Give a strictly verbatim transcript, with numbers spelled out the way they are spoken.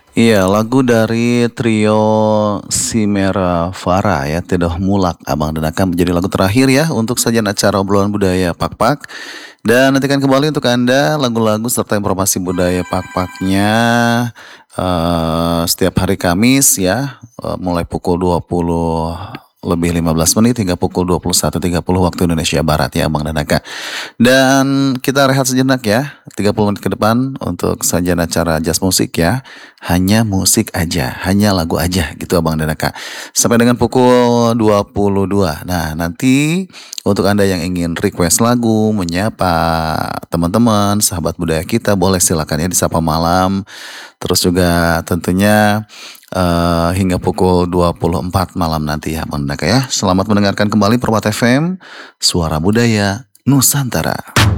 Iya, lagu dari trio Simera Fara ya, Tedoh Mulak, Abang dan Akang menjadi lagu terakhir ya untuk sajian acara obrolan budaya Pak-Pak. Dan nantikan kembali untuk Anda lagu-lagu serta informasi budaya Pak-Paknya eh, setiap hari Kamis ya, eh, mulai pukul dua puluh lebih lima belas menit hingga pukul dua puluh satu tiga puluh waktu Indonesia Barat ya, Abang dan Aka. Dan kita rehat sejenak ya, tiga puluh menit ke depan untuk sajian acara jazz musik ya. Hanya musik aja, hanya lagu aja gitu Abang dan Kak. Sampai dengan pukul dua puluh dua. Nah, nanti untuk Anda yang ingin request lagu, menyapa teman-teman, sahabat budaya kita, boleh silakan ya di Sapa Malam. Terus juga tentunya eh, hingga pukul dua puluh empat malam nanti ya Abang dan Kak ya. Selamat mendengarkan kembali Perwat F M, Suara Budaya Nusantara.